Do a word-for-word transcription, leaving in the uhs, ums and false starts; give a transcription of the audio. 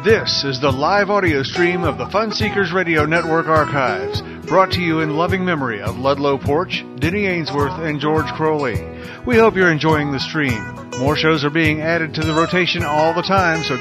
This is the live audio stream of the Fun Seekers Radio Network archives, brought to you in loving memory of Ludlow Porch, Denny Ainsworth, and George Crowley. We hope you're enjoying the stream. More shows are being added to the rotation all the time, so